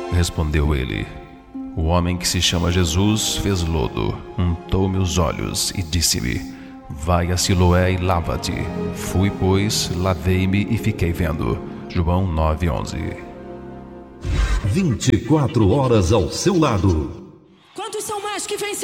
Respondeu ele: o homem que se chama Jesus fez lodo, untou-me os olhos e disse-me: vai a Siloé e lava-te. Fui, pois, lavei-me e fiquei vendo. João 9:11. 24 horas ao seu lado. Quantos são mais que vencedores?